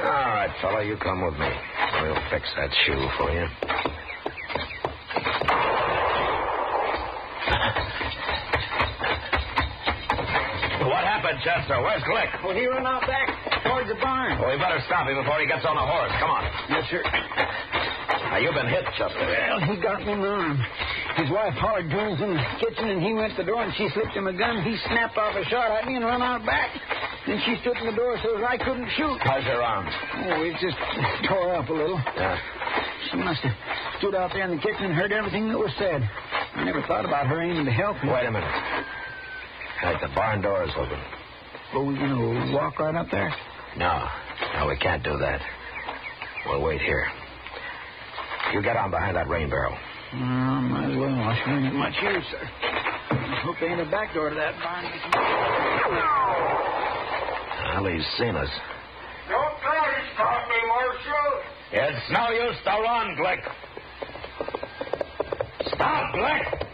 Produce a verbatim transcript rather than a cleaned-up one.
All right, fella, you come with me. We'll fix that shoe for you. What happened, Chester? Where's Glick? Well, he ran out back towards the barn. Well, we better stop him before he gets on the horse. Come on. Yes, sir. Now, you've been hit, Chester. Well, he got me in the arm. His wife hollered to him in the kitchen, and he went to the door, and she slipped him a gun. He snapped off a shot at me and run out back. Then she stood in the door so that I couldn't shoot. How's your arm? Oh, it just tore up a little. Yeah. She must have stood out there in the kitchen and heard everything that was said. I never thought about her aiming to help me. Wait a minute. Right, the barn door is open. Well, we going to walk right up there? No. No, we can't do that. We'll wait here. You get on behind that rain barrel. Uh, might as well. I sure ain't much use, sir. I hope there ain't a back door to that barn. Well, he's seen us. Don't try to stop me, Marshal. It's no use to run, Glick. Stop, Glick!